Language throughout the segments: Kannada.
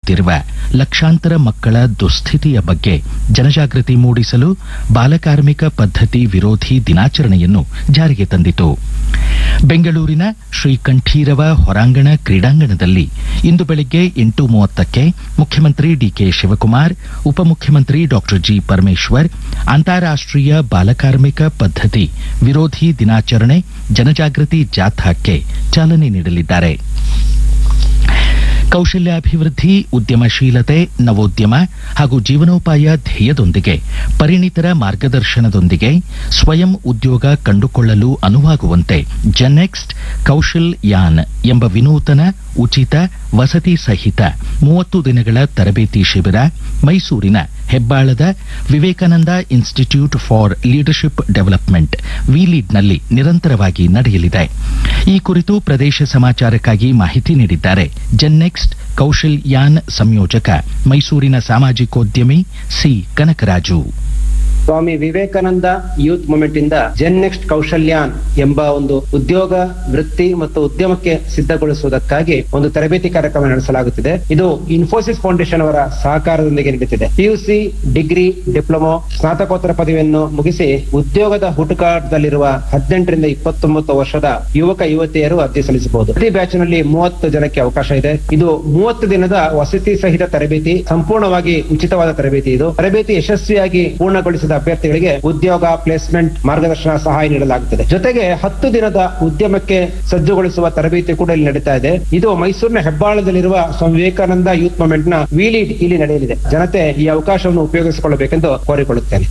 ಅನುಭವಿಸುತ್ತಿರುವ ಲಕ್ಷಾಂತರ ಮಕ್ಕಳ ದುಸ್ಥಿತಿಯ ಬಗ್ಗೆ ಜನಜಾಗೃತಿ ಮೂಡಿಸಲು ಬಾಲಕಾರ್ಮಿಕ ಪದ್ಧತಿ ವಿರೋಧಿ ದಿನಾಚರಣೆಯನ್ನು ಜಾರಿಗೆ ತಂದಿತು. ಬೆಂಗಳೂರಿನ ಶ್ರೀಕಂಠೀರವ ಹೊರಾಂಗಣ ಕ್ರೀಡಾಂಗಣದಲ್ಲಿ ಇಂದು ಬೆಳಗ್ಗೆ 8:30ಕ್ಕೆ ಮುಖ್ಯಮಂತ್ರಿ ಡಿಕೆ ಶಿವಕುಮಾರ್, ಉಪಮುಖ್ಯಮಂತ್ರಿ ಡಾಕ್ಟರ್ ಜಿ ಪರಮೇಶ್ವರ್ ಅಂತಾರಾಷ್ಟ್ರೀಯ ಬಾಲಕಾರ್ಮಿಕ ಪದ್ಧತಿ ವಿರೋಧಿ ದಿನಾಚರಣೆ ಜನಜಾಗೃತಿ ಜಾಥಾಕ್ಕೆ ಚಾಲನೆ ನೀಡಲಿದ್ದಾರೆ. ಕೌಶಲ್ಯಾಭಿವೃದ್ಧಿ, ಉದ್ಯಮಶೀಲತೆ, ನವೋದ್ಯಮ ಹಾಗೂ ಜೀವನೋಪಾಯ ಧ್ಯೇಯದೊಂದಿಗೆ ಪರಿಣಿತರ ಮಾರ್ಗದರ್ಶನದೊಂದಿಗೆ ಸ್ವಯಂ ಉದ್ಯೋಗ ಕಂಡುಕೊಳ್ಳಲು ಅನುವಾಗುವಂತೆ ಜೆನ್ನೆಕ್ಸ್ಟ್ ಕೌಶಲ್ ಯಾನ್ ಎಂಬ ವಿನೂತನ ಉಚಿತ ವಸತಿ ಸಹಿತ 30 ದಿನಗಳ ತರಬೇತಿ ಶಿಬಿರ ಮೈಸೂರಿನ ಹೆಬ್ಬಾಳದ Vivekananda institute for leadership development ವಿಲೀಡ್ನಲ್ಲಿ ನಿರಂತರವಾಗಿ ನಡೆಯಲಿದೆ. ಈ ಕುರಿತು ಪ್ರದೇಶ ಸಮಾಚಾರಕ್ಕಾಗಿ ಮಾಹಿತಿ ನೀಡಿದ್ದಾರೆ ಜೆನ್ನೆಕ್ಸ್ಟ್ ಕೌಶಲ್ ಯಾನ್ ಸಂಯೋಜಕ ಮೈಸೂರಿನ ಸಾಮಾಜಿಕೋದ್ಯಮಿ C Kanakaraju. Swami Vivekananda youth movement ಇಂದ ಜೆನ್ನೆಕ್ಸ್ಟ್ ಕೌಶಲ್ಯಾನ್ ಎಂಬ ಒಂದು ಉದ್ಯೋಗ ವೃತ್ತಿ ಮತ್ತು ಉದ್ಯಮಕ್ಕೆ ಸಿದ್ಧಗೊಳಿಸುವುದಕ್ಕಾಗಿ ಒಂದು ತರಬೇತಿ ಕಾರ್ಯಕ್ರಮ ನಡೆಸಲಾಗುತ್ತಿದೆ. ಇದು ಇನ್ಫೋಸಿಸ್ ಫೌಂಡೇಶನ್ ಅವರ ಸಹಕಾರದೊಂದಿಗೆ ನಡೆಯುತ್ತಿದೆ. ಪಿಯುಸಿ, ಡಿಗ್ರಿ, ಡಿಪ್ಲೊಮೊ, ಸ್ನಾತಕೋತ್ತರ ಪದವಿಯನ್ನು ಮುಗಿಸಿ ಉದ್ಯೋಗದ ಹುಡುಕಾಟದಲ್ಲಿರುವ 18 ರಿಂದ 29 ವರ್ಷದ ಯುವಕ ಯುವತಿಯರು ಅರ್ಜಿ ಸಲ್ಲಿಸಬಹುದು. ಪ್ರತಿ ಬ್ಯಾಚ್ ನಲ್ಲಿ 30 ಜನಕ್ಕೆ ಅವಕಾಶ ಇದೆ. ಇದು 30 ದಿನದ ವಸತಿ ಸಹಿತ ತರಬೇತಿ, ಸಂಪೂರ್ಣವಾಗಿ ಉಚಿತವಾದ ತರಬೇತಿ. ಇದು ತರಬೇತಿ ಯಶಸ್ವಿಯಾಗಿ ಪೂರ್ಣಗೊಳಿಸಿದ ಅಭ್ಯರ್ಥಿಗಳಿಗೆ ಉದ್ಯೋಗ, ಪ್ಲೇಸ್ಮೆಂಟ್, ಮಾರ್ಗದರ್ಶನ, ಸಹಾಯ ನೀಡಲಾಗುತ್ತದೆ. ಜೊತೆಗೆ 10 ದಿನದ ಉದ್ಯಮಕ್ಕೆ ಸಜ್ಜುಗೊಳಿಸುವ ತರಬೇತಿ ಕೂಡ ಇಲ್ಲಿ ನಡೀತಾ ಇದೆ. ಇದು ಮೈಸೂರಿನ ಹೆಬ್ಬಾಳದಲ್ಲಿರುವ ಸ್ವಾಮಿ ವಿವೇಕಾನಂದ ಯೂತ್ ಮೂವ್ಮೆಂಟ್ ನ ವಿಲೀಡ್ ಇಲ್ಲಿ ನಡೆಯಲಿದೆ. ಜನತೆ ಈ ಅವಕಾಶವನ್ನು ಉಪಯೋಗಿಸಿಕೊಳ್ಳಬೇಕೆಂದು ಕೋರಿಕೊಳ್ಳುತ್ತೇನೆ.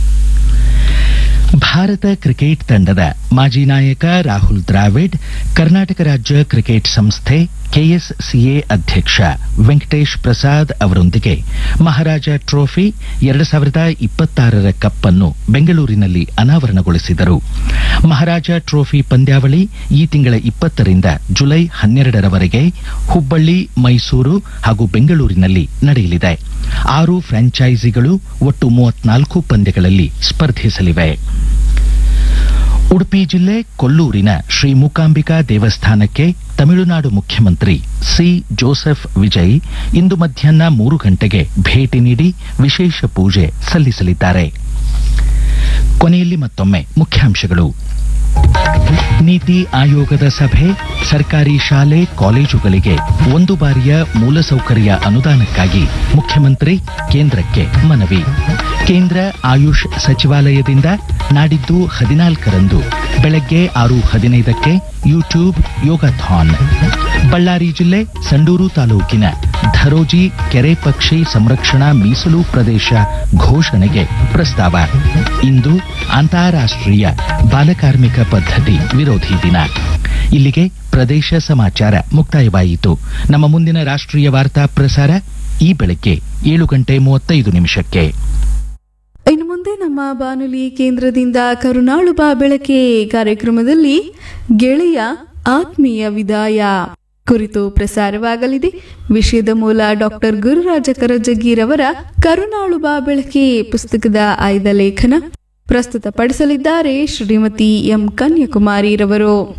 ಭಾರತ ಕ್ರಿಕೆಟ್ ತಂಡದ ಮಾಜಿ ನಾಯಕ ರಾಹುಲ್ ದ್ರಾವಿಡ್ ಕರ್ನಾಟಕ ರಾಜ್ಯ ಕ್ರಿಕೆಟ್ ಸಂಸ್ಥೆ ಕೆಎಸ್ಸಿಎ ಅಧ್ಯಕ್ಷ ವೆಂಕಟೇಶ್ ಪ್ರಸಾದ್ ಅವರೊಂದಿಗೆ ಮಹಾರಾಜ ಟ್ರೋಫಿ 2026ರ ಕಪ್ ಅನ್ನು ಬೆಂಗಳೂರಿನಲ್ಲಿ ಅನಾವರಣಗೊಳಿಸಿದರು. ಮಹಾರಾಜ ಟ್ರೋಫಿ ಪಂದ್ಯಾವಳಿ ಈ ತಿಂಗಳ 20ರಿಂದ ಜುಲೈ 12ರವರೆಗೆ ಹುಬ್ಬಳ್ಳಿ, ಮೈಸೂರು ಹಾಗೂ ಬೆಂಗಳೂರಿನಲ್ಲಿ ನಡೆಯಲಿದೆ. 6 ಫ್ರಾಂಚೈಸಿಗಳು ಒಟ್ಟು 34 ಪಂದ್ಯಗಳಲ್ಲಿ ಸ್ಪರ್ಧಿಸಲಿವೆ. ಉಡುಪಿ ಜಿಲ್ಲೆ ಕೊಲ್ಲೂರಿನ ಶ್ರೀ ಮೂಕಾಂಬಿಕಾ ದೇವಸ್ಥಾನಕ್ಕೆ ತಮಿಳುನಾಡು ಮುಖ್ಯಮಂತ್ರಿ ಸಿ ಜೋಸೆಫ್ ವಿಜಯ್ ಇಂದು ಮಧ್ಯಾಹ್ನ 3 ಗಂಟೆಗೆ ಭೇಟಿ ನೀಡಿ ವಿಶೇಷ ಪೂಜೆ ಸಲ್ಲಿಸಲಿದ್ದಾರೆ. ಕೊನೆಯಲ್ಲಿ ಮತ್ತೊಮ್ಮೆ ಮುಖ್ಯಾಂಶಗಳು. ನೀತಿ ಆಯೋಗದ ಸಭೆ, ಸರ್ಕಾರಿ ಶಾಲೆ ಕಾಲೇಜುಗಳಿಗೆ 1 ಬಾರಿಯ ಮೂಲಸೌಕರ್ಯ ಅನುದಾನಕ್ಕಾಗಿ ಮುಖ್ಯಮಂತ್ರಿ ಕೇಂದ್ರಕ್ಕೆ ಮನವಿ. ಕೇಂದ್ರ ಆಯುಷ್ ಸಚಿವಾಲಯದಿಂದ ನಾಡಿದ್ದು 14ರಂದು ಬೆಳಗ್ಗೆ 6:15ಕ್ಕೆ ಯೂಟ್ಯೂಬ್ ಯೋಗಾಥಾನ್. ಬಳ್ಳಾರಿ ಜಿಲ್ಲೆ ಸಂಡೂರು ತಾಲೂಕಿನ ಧರೋಜಿ ಕೆರೆ ಪಕ್ಷಿ ಸಂರಕ್ಷಣಾ ಮೀಸಲು ಪ್ರದೇಶ ಘೋಷಣೆಗೆ ಪ್ರಸ್ತಾವ. ಇಂದು ಅಂತಾರಾಷ್ಟ್ರೀಯ ಬಾಲಕಾರ್ಮಿಕ ಪದ್ಧತಿ ವಿರೋಧಿ ದಿನ. ಇಲ್ಲಿಗೆ ಪ್ರದೇಶ ಸಮಾಚಾರ ಮುಕ್ತಾಯವಾಯಿತು. ನಮ್ಮ ಮುಂದಿನ ರಾಷ್ಟ್ರೀಯ ವಾರ್ತಾ ಪ್ರಸಾರ ಈ ಬೆಳಗ್ಗೆ 7:35 ಇನ್ನು ಮುಂದೆ ನಮ್ಮ ಬಾನುಲಿ ಕೇಂದ್ರದಿಂದ ಕರುನಾಳು ಬಾ ಬೆಳಕೆ ಕಾರ್ಯಕ್ರಮದಲ್ಲಿ ಗೆಳೆಯ ಆತ್ಮೀಯ ವಿದಾಯ ಕುರಿತು ಪ್ರಸಾರವಾಗಲಿದೆ. ವಿಷಯದ ಮೂಲ ಡಾಕ್ಟರ್ ಗುರುರಾಜ ಕರಜಗಿರವರ ಕರುನಾಳು ಬಾ ಬೆಳಕೆ ಪುಸ್ತಕದ ಆಯ್ದ ಲೇಖನ ಪ್ರಸ್ತುತಪಡಿಸಲಿದ್ದಾರೆ ಶ್ರೀಮತಿ ಎಂ ಕನ್ಯಾಕುಮಾರಿರವರು.